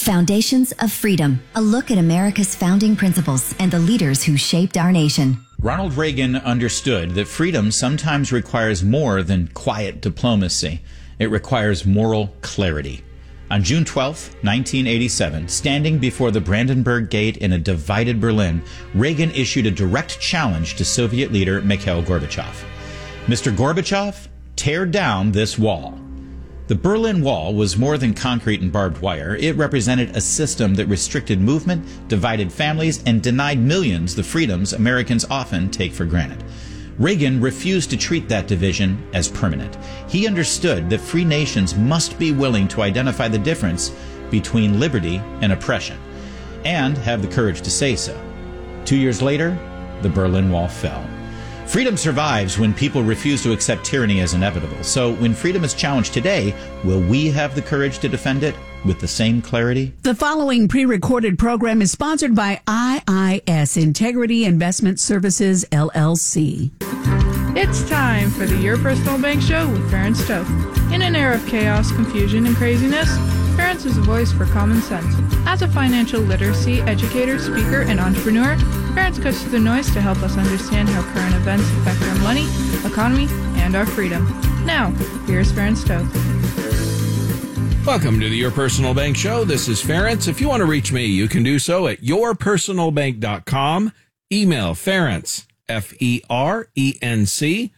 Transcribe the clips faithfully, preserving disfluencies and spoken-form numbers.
Foundations of Freedom, a look at America's founding principles and the leaders who shaped our nation. Ronald Reagan understood that freedom sometimes requires more than quiet diplomacy. It requires moral clarity. On June twelfth, nineteen eighty-seven, standing before the Brandenburg Gate in a divided Berlin, Reagan issued a direct challenge to Soviet leader Mikhail Gorbachev. Mister Gorbachev, tear down this wall. The Berlin Wall was more than concrete and barbed wire. It represented a system that restricted movement, divided families, and denied millions the freedoms Americans often take for granted. Reagan refused to treat that division as permanent. He understood that free nations must be willing to identify the difference between liberty and oppression, and have the courage to say so. Two years later, the Berlin Wall fell. Freedom survives when people refuse to accept tyranny as inevitable. So when freedom is challenged today, will we have the courage to defend it with the same clarity? The following pre-recorded program is sponsored by I I S, Integrity Investment Services, L L C. It's time for the Your Personal Bank Show with Ferenc Toth. In an era of chaos, confusion, and craziness, Ferenc is a voice for common sense. As a financial literacy educator, speaker, and entrepreneur, Ferenc cuts through the noise to help us understand how current events affect our money, economy, and our freedom. Now, here's Ferenc Toth. Welcome to the Your Personal Bank Show. This is Ferenc. If you want to reach me, you can do so at your personal bank dot com. Email Ferenc, F E R E N C,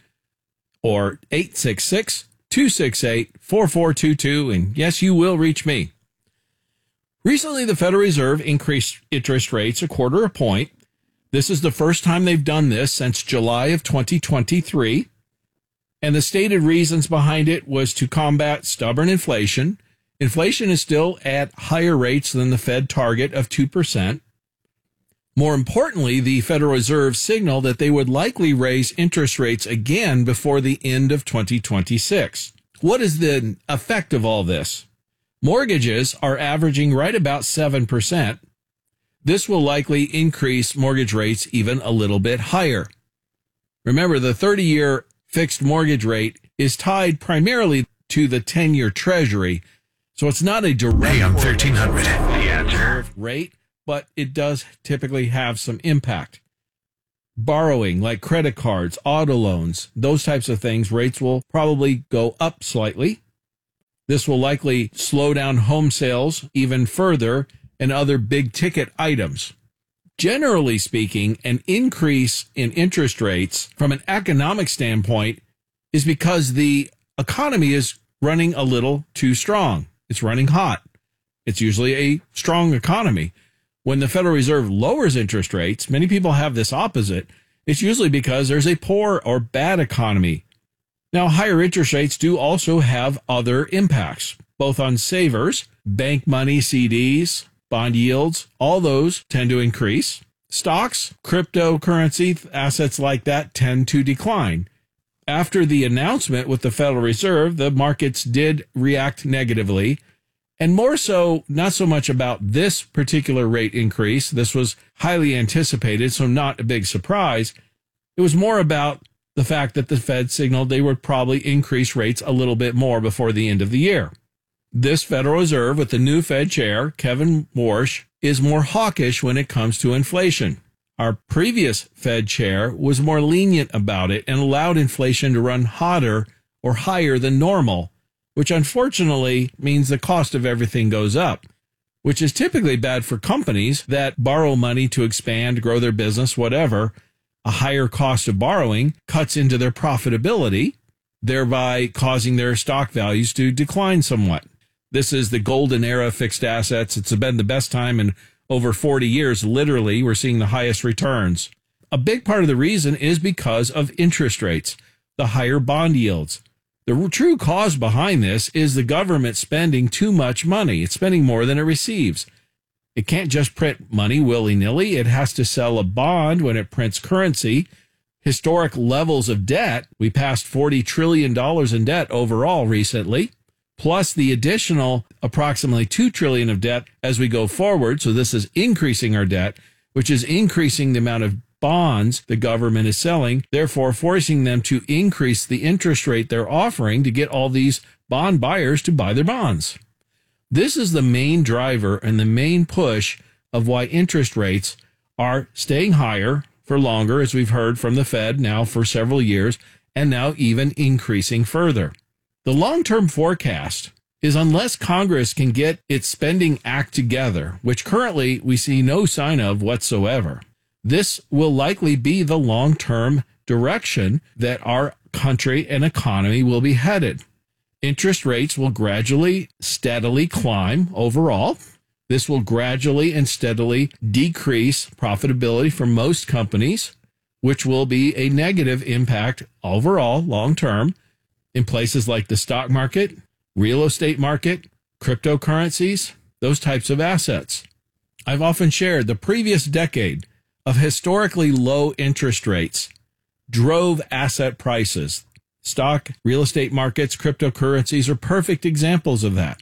or eight six six, two six eight, four four two two, and yes, you will reach me. Recently, the Federal Reserve increased interest rates a quarter a point. This is the first time they've done this since July of twenty twenty-three, and the stated reasons behind it was to combat stubborn inflation. Inflation is still at higher rates than the Fed target of two percent. More importantly, the Federal Reserve signaled that they would likely raise interest rates again before the end of twenty twenty-six. What is the effect of all this? Mortgages are averaging right about seven percent. This will likely increase mortgage rates even a little bit higher. Remember, the thirty-year fixed mortgage rate is tied primarily to the ten-year Treasury, so it's not a direct A M thirteen hundred, the answer. Rate, but it does typically have some impact. Borrowing, like credit cards, auto loans, those types of things, rates will probably go up slightly. This will likely slow down home sales even further and other big-ticket items. Generally speaking, an increase in interest rates from an economic standpoint is because the economy is running a little too strong. It's running hot. It's usually a strong economy. When the Federal Reserve lowers interest rates, many people have this opposite. It's usually because there's a poor or bad economy. Now, higher interest rates do also have other impacts, both on savers, bank money, C Ds, bond yields, all those tend to increase. Stocks, cryptocurrency, assets like that tend to decline. After the announcement with the Federal Reserve, the markets did react negatively, and more so, not so much about this particular rate increase. This was highly anticipated, so not a big surprise. It was more about the fact that the Fed signaled they would probably increase rates a little bit more before the end of the year. This Federal Reserve, with the new Fed chair, Kevin Warsh, is more hawkish when it comes to inflation. Our previous Fed chair was more lenient about it and allowed inflation to run hotter or higher than normal, which unfortunately means the cost of everything goes up, which is typically bad for companies that borrow money to expand, grow their business, whatever. A higher cost of borrowing cuts into their profitability, thereby causing their stock values to decline somewhat. This is the golden era of fixed assets. It's been the best time in over forty years. Literally, we're seeing the highest returns. A big part of the reason is because of interest rates, the higher bond yields. The true cause behind this is the government spending too much money. It's spending more than it receives. It can't just print money willy-nilly. It has to sell a bond when it prints currency. Historic levels of debt. We passed forty trillion dollars in debt overall recently, plus the additional approximately two trillion dollars of debt as we go forward. So this is increasing our debt, which is increasing the amount of bonds the government is selling, therefore forcing them to increase the interest rate they're offering to get all these bond buyers to buy their bonds. This is the main driver and the main push of why interest rates are staying higher for longer, as we've heard from the Fed now for several years, and now even increasing further. The long-term forecast is unless Congress can get its spending act together, which currently we see no sign of whatsoever, this will likely be the long-term direction that our country and economy will be headed. Interest rates will gradually, steadily climb overall. This will gradually and steadily decrease profitability for most companies, which will be a negative impact overall long-term in places like the stock market, real estate market, cryptocurrencies, those types of assets. I've often shared the previous decade of historically low interest rates drove asset prices. Stock, real estate markets, cryptocurrencies are perfect examples of that.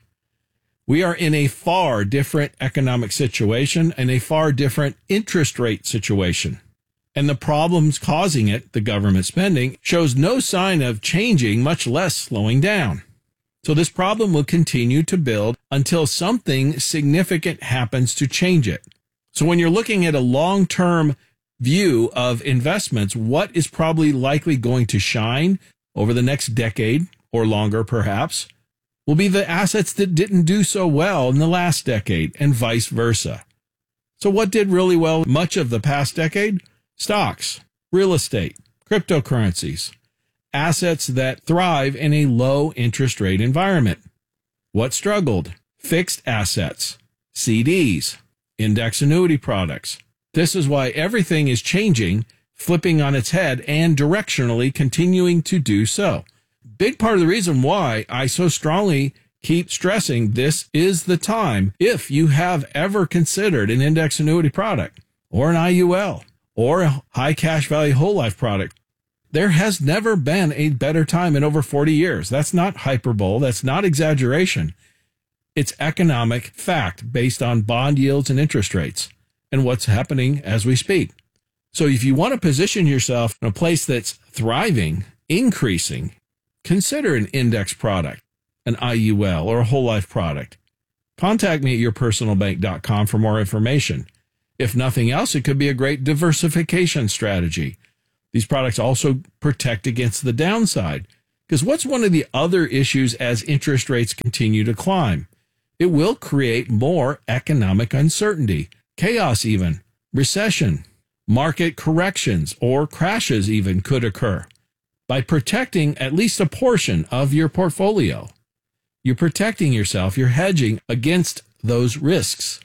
We are in a far different economic situation and a far different interest rate situation. And the problems causing it, the government spending, shows no sign of changing, much less slowing down. So this problem will continue to build until something significant happens to change it. So when you're looking at a long-term view of investments, what is probably likely going to shine over the next decade or longer perhaps will be the assets that didn't do so well in the last decade and vice versa. So what did really well much of the past decade? Stocks, real estate, cryptocurrencies, assets that thrive in a low interest rate environment. What struggled? Fixed assets, C Ds, index annuity products. This is why everything is changing, flipping on its head, and directionally continuing to do so. Big part of the reason why I so strongly keep stressing this is the time, if you have ever considered an index annuity product or an I U L or a high cash value whole life product, there has never been a better time in over forty years. That's not hyperbole. That's not exaggeration. It's economic fact based on bond yields and interest rates and what's happening as we speak. So if you want to position yourself in a place that's thriving, increasing, consider an index product, an I U L, or a whole life product. Contact me at your personal bank dot com for more information. If nothing else, it could be a great diversification strategy. These products also protect against the downside. Because what's one of the other issues as interest rates continue to climb? It will create more economic uncertainty, chaos even, recession, market corrections, or crashes even could occur. By protecting at least a portion of your portfolio, you're protecting yourself, you're hedging against those risks.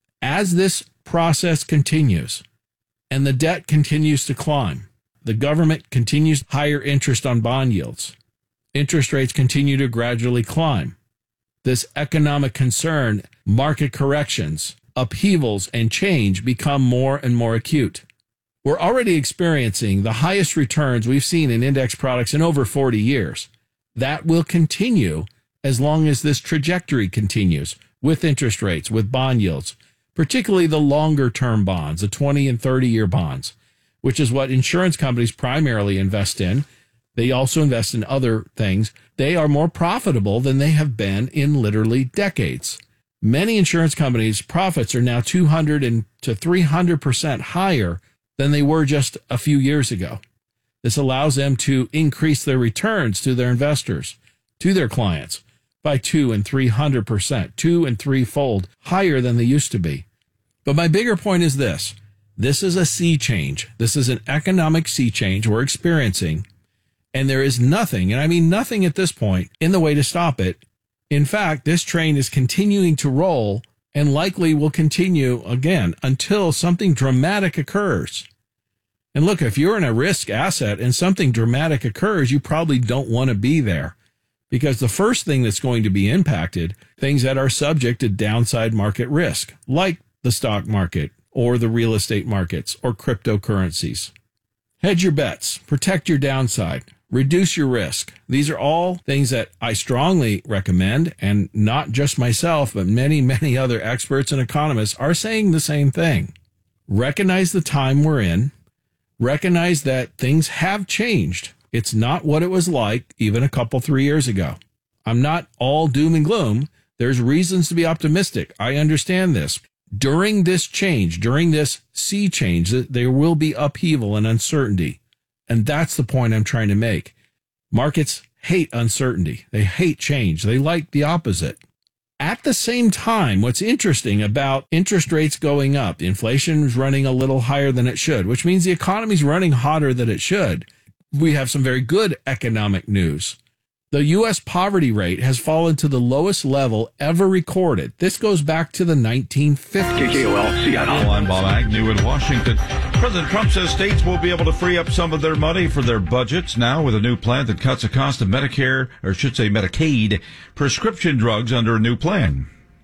As this process continues and the debt continues to climb, the government continues higher interest on bond yields, interest rates continue to gradually climb, this economic concern, market corrections, upheavals, and change become more and more acute. We're already experiencing the highest returns we've seen in index products in over forty years. That will continue as long as this trajectory continues with interest rates, with bond yields, particularly the longer-term bonds, the twenty and thirty-year bonds, which is what insurance companies primarily invest in. They also invest in other things. They are more profitable than they have been in literally decades. Many insurance companies' profits are now two hundred to three hundred percent higher than they were just a few years ago. This allows them to increase their returns to their investors, to their clients, by two and three hundred percent, two and threefold higher than they used to be. But my bigger point is this. This is a sea change. This is an economic sea change we're experiencing. And there is nothing, and I mean nothing at this point, in the way to stop it. In fact, this train is continuing to roll and likely will continue again until something dramatic occurs. And look, if you're in a risk asset and something dramatic occurs, you probably don't want to be there, because the first thing that's going to be impacted, things that are subject to downside market risk, like the stock market or the real estate markets or cryptocurrencies. Hedge your bets, protect your downside, reduce your risk. These are all things that I strongly recommend, and not just myself, but many, many other experts and economists are saying the same thing. Recognize the time we're in. Recognize that things have changed. It's not what it was like even a couple, three years ago. I'm not all doom and gloom. There's reasons to be optimistic. I understand this. During this change, during this sea change, there will be upheaval and uncertainty. And that's the point I'm trying to make. Markets hate uncertainty. They hate change. They like the opposite. At the same time, what's interesting about interest rates going up, inflation is running a little higher than it should, which means the economy's running hotter than it should. We have some very good economic news. The U S poverty rate has fallen to the lowest level ever recorded. This goes back to the nineteen fifties. K K O L, Seattle. I'm Bob Agnew in Washington. President Trump says states will be able to free up some of their money for their budgets now with a new plan that cuts the cost of Medicare, or I should say Medicaid, prescription drugs under a new plan.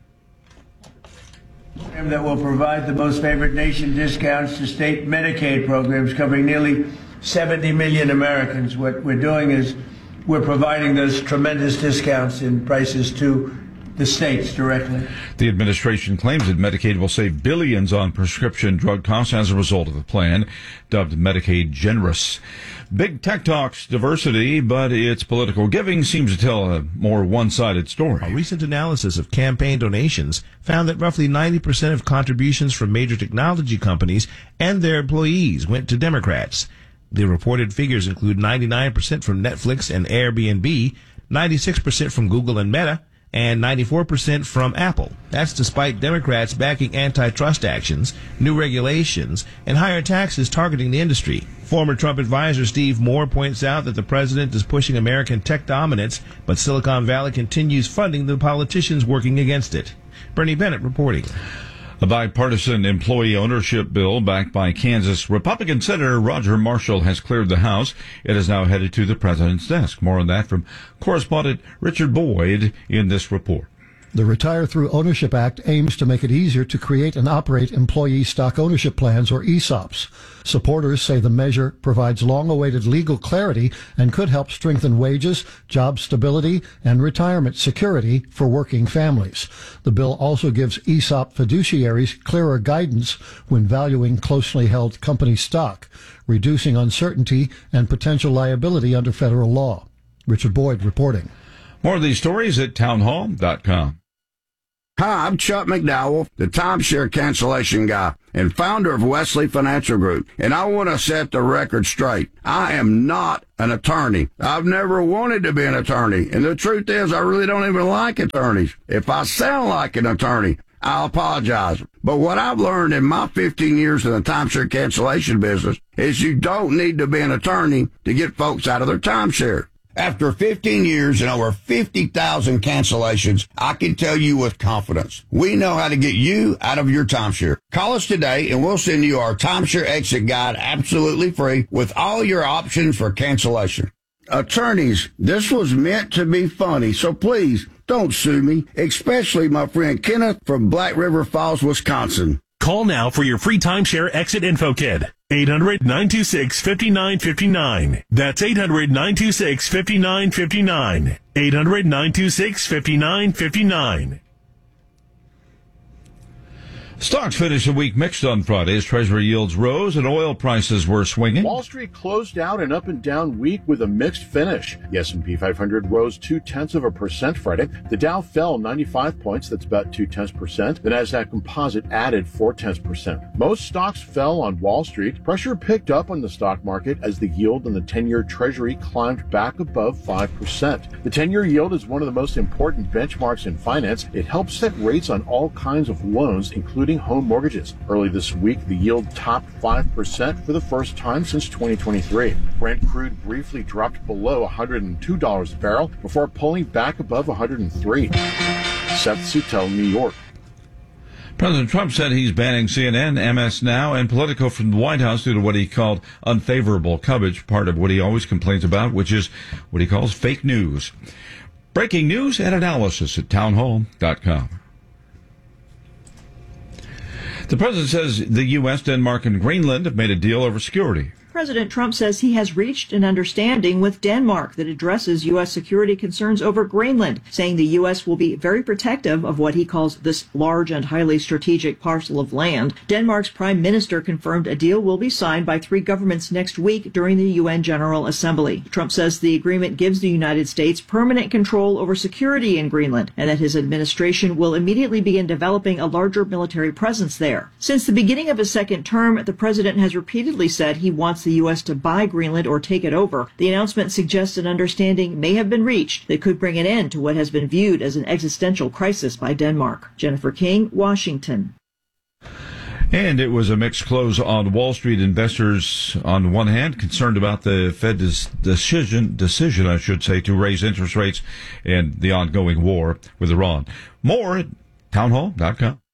That will provide the most favored nation discounts to state Medicaid programs covering nearly seventy million Americans. What we're doing is we're providing those tremendous discounts in prices to the states directly. The administration claims that Medicaid will save billions on prescription drug costs as a result of the plan, dubbed Medicaid Generous. Big tech talks diversity, but its political giving seems to tell a more one-sided story. A recent analysis of campaign donations found that roughly ninety percent of contributions from major technology companies and their employees went to Democrats. The reported figures include ninety-nine percent from Netflix and Airbnb, ninety-six percent from Google and Meta, and ninety-four percent from Apple. That's despite Democrats backing antitrust actions, new regulations, and higher taxes targeting the industry. Former Trump advisor Steve Moore points out that the president is pushing American tech dominance, but Silicon Valley continues funding the politicians working against it. Bernie Bennett reporting. A bipartisan employee ownership bill backed by Kansas Republican Senator Roger Marshall has cleared the House. It is now headed to the president's desk. More on that from correspondent Richard Boyd in this report. The Retire Through Ownership Act aims to make it easier to create and operate employee stock ownership plans, or E S O Ps. Supporters say the measure provides long-awaited legal clarity and could help strengthen wages, job stability, and retirement security for working families. The bill also gives E S O P fiduciaries clearer guidance when valuing closely held company stock, reducing uncertainty and potential liability under federal law. Richard Boyd reporting. More of these stories at townhall dot com. Hi, I'm Chuck McDowell, the timeshare cancellation guy and founder of Wesley Financial Group, and I want to set the record straight. I am not an attorney. I've never wanted to be an attorney, and the truth is I really don't even like attorneys. If I sound like an attorney, I apologize. But what I've learned in my fifteen years in the timeshare cancellation business is you don't need to be an attorney to get folks out of their timeshare. After fifteen years and over fifty thousand cancellations, I can tell you with confidence, we know how to get you out of your timeshare. Call us today and we'll send you our timeshare exit guide absolutely free with all your options for cancellation. Attorneys, this was meant to be funny, so please don't sue me, especially my friend Kenneth from Black River Falls, Wisconsin. Call now for your free timeshare exit info kit. eight hundred, nine two six, five nine five nine. That's eight hundred, nine two six, five nine five nine. eight hundred, nine two six, five nine five nine. Stocks finished the week mixed on Friday as Treasury yields rose and oil prices were swinging. Wall Street closed out an up-and-down week with a mixed finish. The S and P five hundred rose two-tenths of a percent Friday. The Dow fell ninety-five points, that's about two-tenths percent. The Nasdaq Composite added four-tenths percent. Most stocks fell on Wall Street. Pressure picked up on the stock market as the yield on the ten-year Treasury climbed back above five percent. The ten-year yield is one of the most important benchmarks in finance. It helps set rates on all kinds of loans, including home mortgages. Early this week, the yield topped five percent for the first time since twenty twenty-three. Brent crude briefly dropped below one hundred two dollars a barrel before pulling back above one hundred three dollars. Seth Sutel, New York. President Trump said he's banning C N N, M S Now, and Politico from the White House due to what he called unfavorable coverage, part of what he always complains about, which is what he calls fake news. Breaking news and analysis at townhall dot com. The president says the U S, Denmark, and Greenland have made a deal over security. President Trump says he has reached an understanding with Denmark that addresses U S security concerns over Greenland, saying the U S will be very protective of what he calls this large and highly strategic parcel of land. Denmark's prime minister confirmed a deal will be signed by three governments next week during the U N General Assembly. Trump says the agreement gives the United States permanent control over security in Greenland and that his administration will immediately begin developing a larger military presence there. Since the beginning of his second term, the president has repeatedly said he wants the U S to buy Greenland or take it over. The announcement suggests an understanding may have been reached that could bring an end to what has been viewed as an existential crisis by Denmark. Jennifer King, Washington. And it was a mixed close on Wall Street. Investors, on one hand, concerned about the Fed's decision, decision, I should say, to raise interest rates and the ongoing war with Iran. More at townhall dot com.